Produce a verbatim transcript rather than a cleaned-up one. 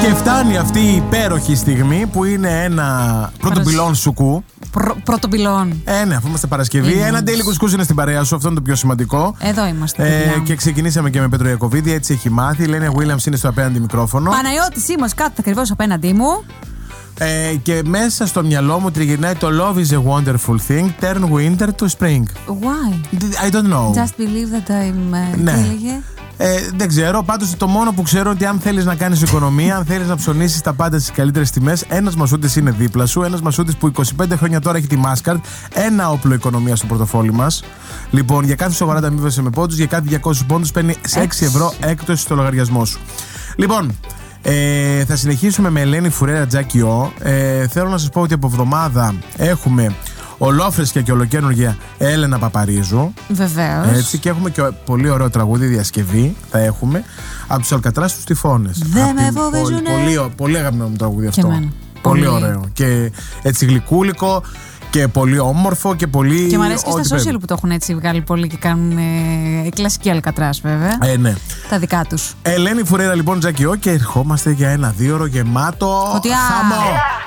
Και φτάνει αυτή η υπέροχη στιγμή που είναι ένα πρωτοπυλόν σουκού. Πρω, πρωτοπυλόν. Ε, ναι, αφού είμαστε Παρασκευή. Είναι. Ένα daily κουσκούς είναι στην παρέα σου, αυτό είναι το πιο σημαντικό. Εδώ είμαστε. Ε, και ξεκινήσαμε και με Πέτρο Ιακωβίδη, έτσι έχει μάθει. Η Λένια Williams είναι στο απέναντι μικρόφωνο. Παναγιώτης Σίμος κάθεται ακριβώς απέναντί μου. Ε, και μέσα στο μυαλό μου τριγυρνάει το Love is a wonderful thing. Turn winter to spring. Why? I don't know. Just believe that I'm. Uh, Ναι. Τι έλεγε? Ε, δεν ξέρω. Πάντως το μόνο που ξέρω ότι αν θέλεις να κάνεις οικονομία, αν θέλεις να ψωνίσεις τα πάντα στις καλύτερες τιμές, ένας Μασούτης είναι δίπλα σου. Ένας Μασούτης που είκοσι πέντε χρόνια τώρα έχει τη Mastercard. Ένα όπλο οικονομία στο πορτοφόλι μας. Λοιπόν, για κάθε σοβαρά ανταμείβεσαι με πόντους, για κάθε διακόσιους πόντους παίρνει σε έξι ευρώ έκπτωση στο λογαριασμό σου. Λοιπόν, ε, θα συνεχίσουμε με Ελένη Φουρέρα Τζάκιο. Ε, θέλω να σας πω ότι από εβδομάδα έχουμε ολόφρεσκια και ολοκαίνουργια Έλενα Παπαρίζου. Βεβαίως. Έτσι, και έχουμε και πολύ ωραίο τραγούδι διασκευή. Θα έχουμε από τους Αλκατράς στους Τυφώνες. Δεν με φοβίζουνε. Πολύ, πολύ, πολύ αγαπημένο μου τραγούδι αυτό. εμένα. Πολύ, Πολύ. ωραίο. Και έτσι γλυκούλικο και πολύ όμορφο και πολύ. Και μου αρέσει και ό,τι στα social πρέπει. που το έχουν έτσι βγάλει πολύ και κάνουν. Ε, κλασική Αλκατράς, βέβαια. Ε, ναι. Τα δικά τους. Ελένη Φουρέρα λοιπόν Τζακιό και ερχόμαστε για ένα δύο ώρο γεμάτο Ότι, α, χαμό.